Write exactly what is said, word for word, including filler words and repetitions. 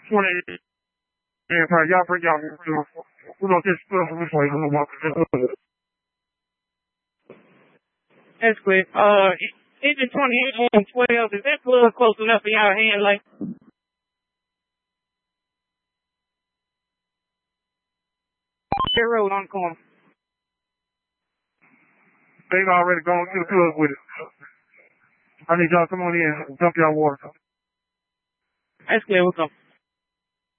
twenty amp hour. Y'all bring y'all, we're gonna get stuff from this way. I'm gonna walk it. That's quick. Uh, is it twenty-eight and twelve? Is that plug close enough for y'all hand, like? That road on the corner. They've already gone to the plug with it. I need y'all to come on in and dump y'all water. That's clear. We'll come.